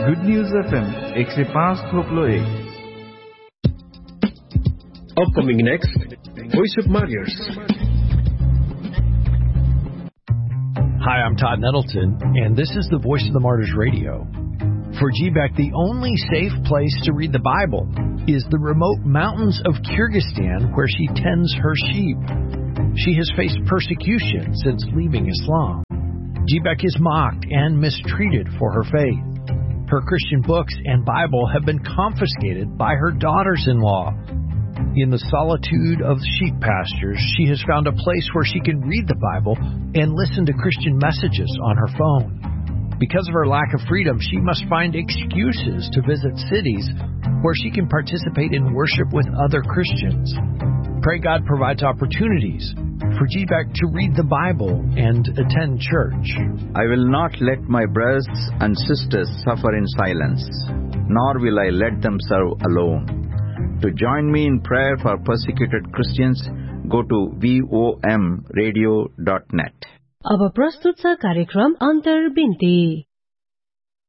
Good news FM 105.1. Upcoming next, Voice of Martyrs. Hi, I'm Todd Nettleton, and this is the Voice of the Martyrs Radio. For GBAC, the only safe place to read the Bible is the remote mountains of Kyrgyzstan, where she tends her sheep. She has faced persecution since leaving Islam. GBAC is mocked and mistreated for her faith. Her Christian books and Bible have been confiscated by her daughters-in-law. In the solitude of sheep pastures, she has found a place where she can read the Bible and listen to Christian messages on her phone. Because of her lack of freedom, she must find excuses to visit cities where she can participate in worship with other Christians. Pray God provides opportunities for GBAC to read the Bible and attend church. I will not let my brothers and sisters suffer in silence, nor will I let them serve alone. To join me in prayer for persecuted Christians, go to vomradio.net. अब प्रस्तुत छ कार्यक्रम अन्तर्बिन्ती।